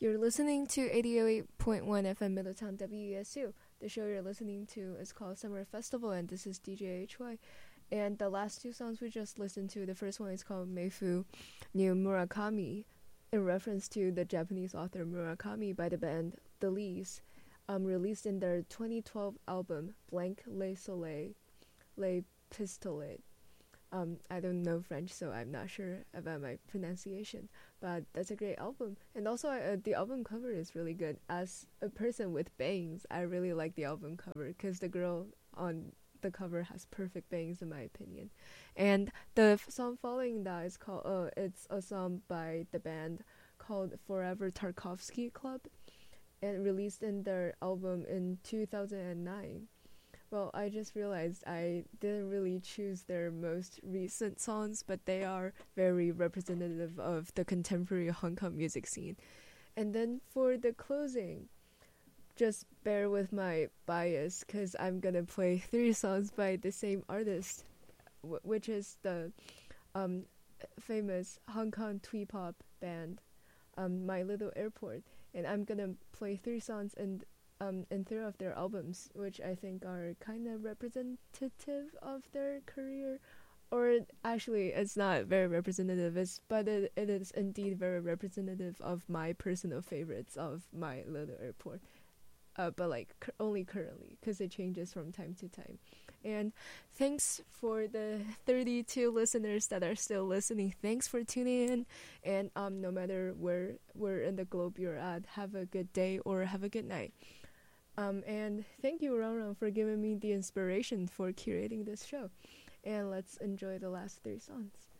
You're listening to 88.1 FM Middletown WESU. The show you're listening to is called Summer Festival, and this is DJ HY. And the last two songs we just listened to, the first one is called Meifu New Murakami, in reference to the Japanese author Murakami by the band The Leaves, released in their 2012 album Blank Le Soleil, Le Pistolet. I don't know French, so I'm not sure about my pronunciation, but that's a great album. And also, the album cover is really good. As a person with bangs, I really like the album cover because the girl on the cover has perfect bangs in my opinion. And the song following that is called, it's a song by the band called Forever Tarkovsky Club, and released in their album in 2009. Well, I just realized I didn't really choose their most recent songs, but they are very representative of the contemporary Hong Kong music scene. And then for the closing, just bear with my bias, because I'm gonna play 3 songs by the same artist, which is the famous Hong Kong twee pop band, My Little Airport. And I'm gonna play 3 songs in 3 of their albums, which I think are kind of representative of their career. Or actually, it's not very representative, but it is indeed very representative of my personal favorites of My Little Airport. But like only currently, because it changes from time to time. And thanks for the 32 listeners that are still listening. Thanks for tuning in. And no matter where in the globe you're at, have a good day or have a good night. And thank you, Ronron, for giving me the inspiration for curating this show. And let's enjoy the last 3 songs.